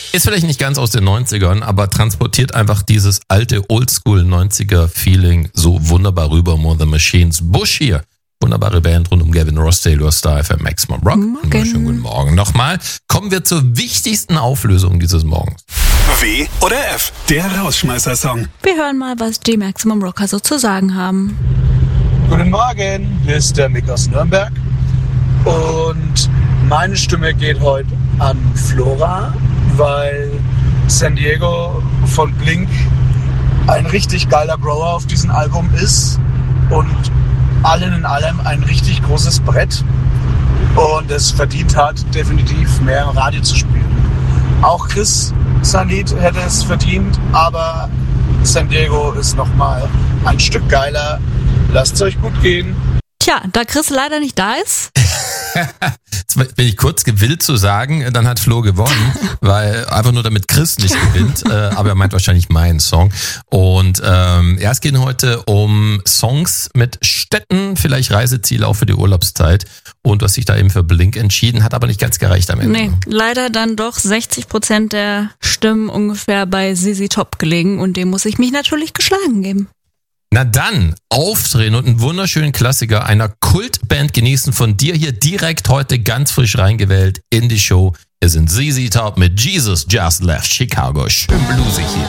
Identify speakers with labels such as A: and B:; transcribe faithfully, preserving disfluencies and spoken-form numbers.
A: Ist vielleicht nicht ganz aus den neunzigern, aber transportiert einfach dieses alte Oldschool-neunziger-Feeling so wunderbar rüber. More the Machines. Bush hier. Wunderbare Band rund um Gavin Rossdale, your Star F M Maximum Rock. Wunderschönen guten Morgen nochmal. Kommen wir zur wichtigsten Auflösung dieses Morgens.
B: W oder F, der Rausschmeißer-Song.
C: Wir hören mal, was die Maximum Rocker so zu sagen haben.
D: Guten Morgen, hier ist der Mick aus Nürnberg. Und meine Stimme geht heute an Flora, weil San Diego von Blink ein richtig geiler Grower auf diesem Album ist und allen in allem ein richtig großes Brett und es verdient hat, definitiv mehr im Radio zu spielen. Auch Chris sein Lied hätte es verdient, aber San Diego ist nochmal ein Stück geiler. Lasst es euch gut gehen.
C: Tja, da Chris leider nicht da ist.
A: Jetzt bin ich kurz gewillt zu sagen, dann hat Flo gewonnen, weil einfach nur damit Chris nicht gewinnt, äh, aber er meint wahrscheinlich meinen Song. Und ähm, ja, es geht heute um Songs mit Städten, vielleicht Reiseziele auch für die Urlaubszeit. Und du hast dich da eben für Blink entschieden, hat aber nicht ganz gereicht am Ende.
C: Nee, leider dann doch sechzig Prozent der Stimmen ungefähr bei Z Z Top gelegen und dem muss ich mich natürlich geschlagen geben.
A: Na dann, aufdrehen und einen wunderschönen Klassiker einer Kultband genießen, von dir hier direkt heute ganz frisch reingewählt in die Show. Wir sind Z Z Top mit Jesus Just Left Chicago. Schön bluesig hier.